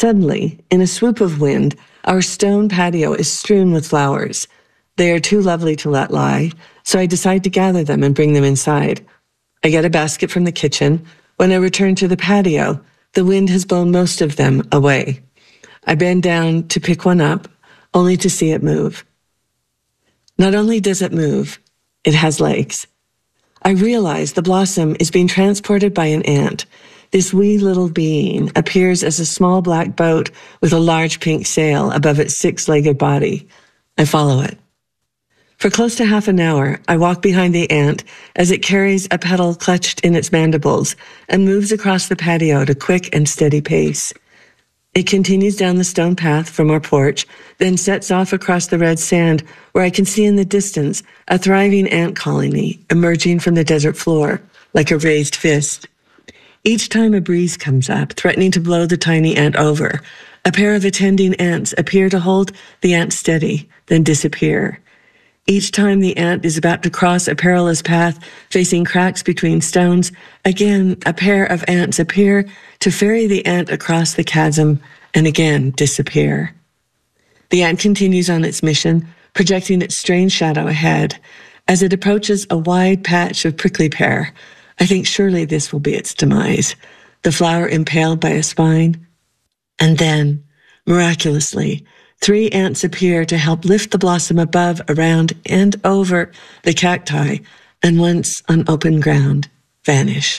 Suddenly, in a swoop of wind, our stone patio is strewn with flowers. They are too lovely to let lie, so I decide to gather them and bring them inside. I get a basket from the kitchen. When I return to the patio, the wind has blown most of them away. I bend down to pick one up, only to see it move. Not only does it move, it has legs. I realize the blossom is being transported by an ant. This wee little being appears as a small black boat with a large pink sail above its six-legged body. I follow it. For close to half an hour, I walk behind the ant as it carries a petal clutched in its mandibles and moves across the patio at a quick and steady pace. It continues down the stone path from our porch, then sets off across the red sand where I can see in the distance a thriving ant colony emerging from the desert floor like a raised fist. Each time a breeze comes up, threatening to blow the tiny ant over, a pair of attending ants appear to hold the ant steady, then disappear. Each time the ant is about to cross a perilous path, facing cracks between stones, again a pair of ants appear to ferry the ant across the chasm and again disappear. The ant continues on its mission, projecting its strange shadow ahead. As it approaches a wide patch of prickly pear, I think surely this will be its demise, the flower impaled by a spine. And then, miraculously, 3 ants appear to help lift the blossom above, around, and over the cacti, and once on open ground, vanish.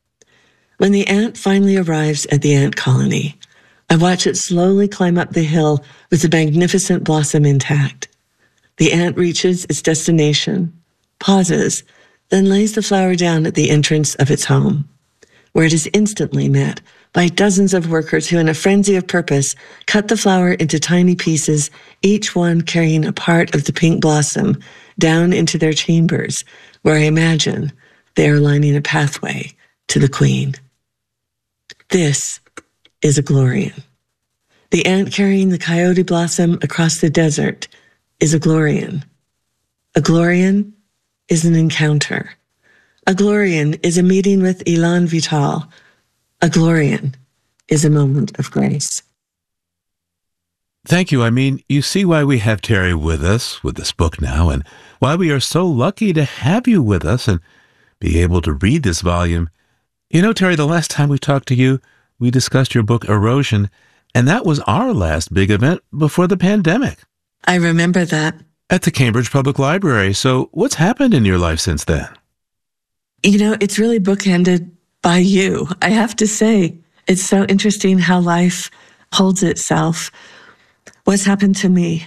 When the ant finally arrives at the ant colony, I watch it slowly climb up the hill with the magnificent blossom intact. The ant reaches its destination, pauses, then lays the flower down at the entrance of its home, where it is instantly met by dozens of workers who, in a frenzy of purpose, cut the flower into tiny pieces, each one carrying a part of the pink blossom down into their chambers, where I imagine they are lining a pathway to the queen. This is a Glorian. The ant carrying the coyote blossom across the desert is a Glorian. A Glorian is an encounter. A Glorian is a meeting with Elan Vital. A Glorian is a moment of grace. Thank you. I mean, you see why we have Terry with us with this book now, and why we are so lucky to have you with us and be able to read this volume. You know, Terry, the last time we talked to you, we discussed your book, Erosion, and that was our last big event before the pandemic. I remember that. At the Cambridge Public Library. So what's happened in your life since then? You know, it's really bookended by you. I have to say, it's so interesting how life holds itself. What's happened to me?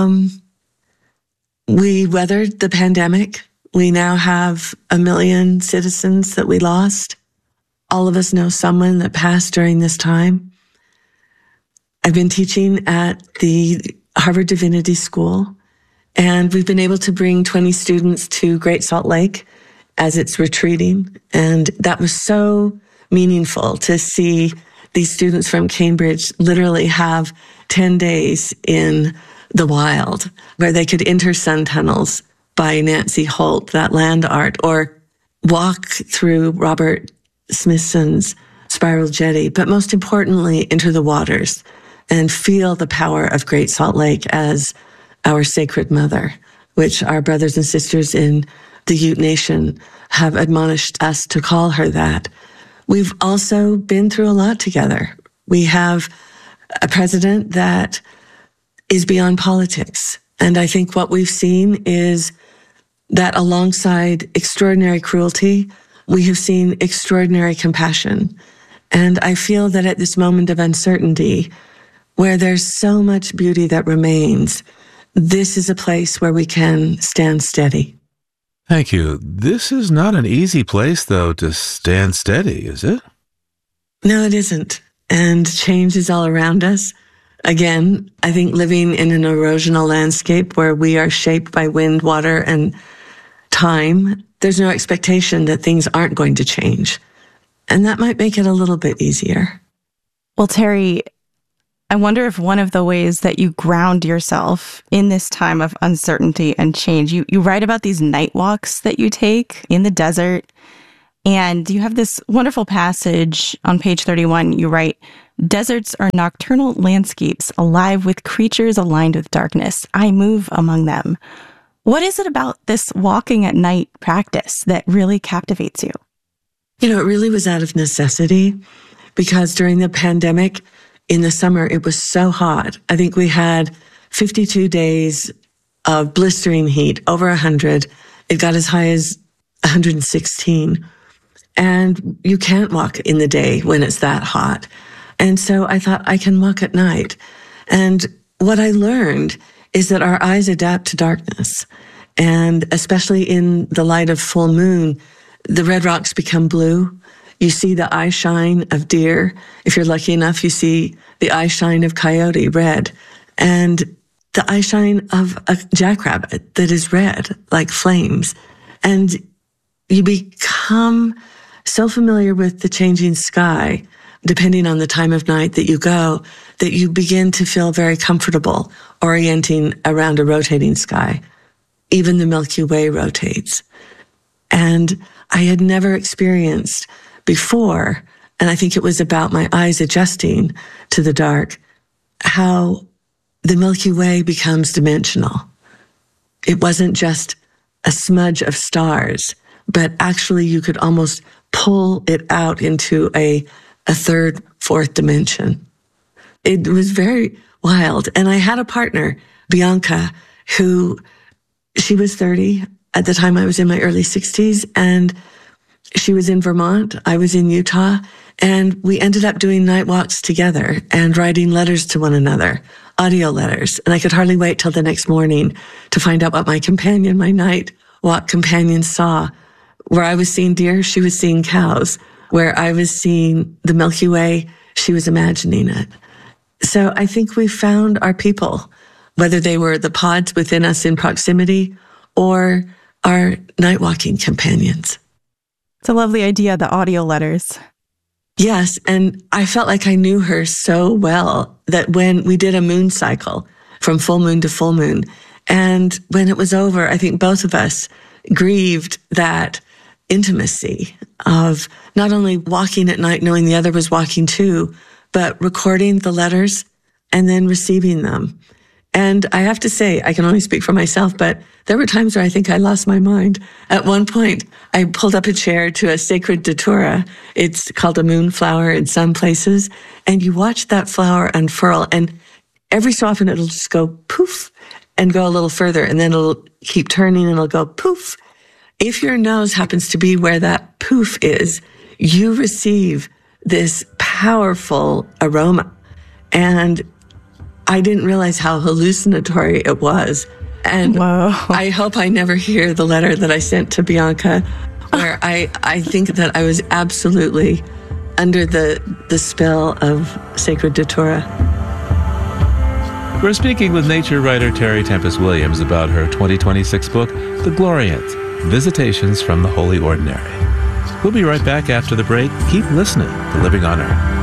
We weathered the pandemic. We now have 1 million citizens that we lost. All of us know someone that passed during this time. I've been teaching at the Harvard Divinity School, and we've been able to bring 20 students to Great Salt Lake as it's retreating. And that was so meaningful to see these students from Cambridge literally have 10 days in the wild where they could enter sun tunnels by Nancy Holt, that land art, or walk through Robert Smithson's Spiral Jetty, but most importantly, enter the waters and feel the power of Great Salt Lake as our sacred mother, which our brothers and sisters in the Ute Nation have admonished us to call her that. We've also been through a lot together. We have a president that is beyond politics. And I think what we've seen is that alongside extraordinary cruelty, we have seen extraordinary compassion. And I feel that at this moment of uncertainty, where there's so much beauty that remains, this is a place where we can stand steady. Thank you. This is not an easy place, though, to stand steady, is it? No, it isn't. And change is all around us. Again, I think living in an erosional landscape where we are shaped by wind, water, and time, there's no expectation that things aren't going to change. And that might make it a little bit easier. Well, Terry, I wonder if one of the ways that you ground yourself in this time of uncertainty and change, you write about these night walks that you take in the desert. And you have this wonderful passage on page 31. You write, "Deserts are nocturnal landscapes alive with creatures aligned with darkness. I move among them." What is it about this walking at night practice that really captivates you? It really was out of necessity, because during the pandemic in the summer, it was so hot. I think we had 52 days of blistering heat, over 100. It got as high as 116. And you can't walk in the day when it's that hot. And so I thought, I can walk at night. And what I learned is that our eyes adapt to darkness. And especially in the light of full moon, the red rocks become blue. You see the eye shine of deer. If you're lucky enough, you see the eye shine of coyote, red. And the eye shine of a jackrabbit that is red, like flames. And you become so familiar with the changing sky, depending on the time of night that you go, that you begin to feel very comfortable orienting around a rotating sky. Even the Milky Way rotates. And I had never experienced before, and I think it was about my eyes adjusting to the dark, how the Milky Way becomes dimensional. It wasn't just a smudge of stars, but actually you could almost pull it out into a third, fourth dimension. It was very wild. And I had a partner, Bianca, who, she was 30 at the time. I was in my early 60s, and she was in Vermont. I was in Utah, and we ended up doing night walks together and writing letters to one another, audio letters. And I could hardly wait till the next morning to find out what my companion, my night walk companion, saw. Where I was seeing deer, she was seeing cows. Where I was seeing the Milky Way, she was imagining it. So I think we found our people, whether they were the pods within us in proximity or our night walking companions. It's a lovely idea, the audio letters. Yes, and I felt like I knew her so well that when we did a moon cycle from full moon to full moon, and when it was over, I think both of us grieved that intimacy of not only walking at night knowing the other was walking too, but recording the letters and then receiving them. And I have to say, I can only speak for myself, but there were times where I think I lost my mind. At one point, I pulled up a chair to a sacred datura. It's called a moonflower in some places. And you watch that flower unfurl, and every so often it'll just go poof and go a little further, and then it'll keep turning and it'll go poof. If your nose happens to be where that poof is, you receive this powerful aroma. And I didn't realize how hallucinatory it was. And Whoa. I hope I never hear the letter that I sent to Bianca, where I think that I was absolutely under the spell of sacred datura. We're speaking with nature writer Terry Tempest Williams about her 2026 book, The Glorians, Visitations from the Holy Ordinary. We'll be right back after the break. Keep listening to Living on Earth.